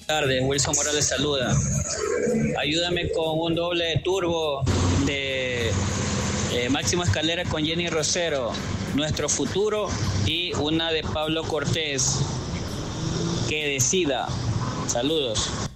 Tardes, Wilson Morales saluda. Ayúdame con un doble de turbo de Máximo Escalera con Jenny Rosero, Nuestro Futuro, y una de Pablo Cortés, Que Decida. Saludos.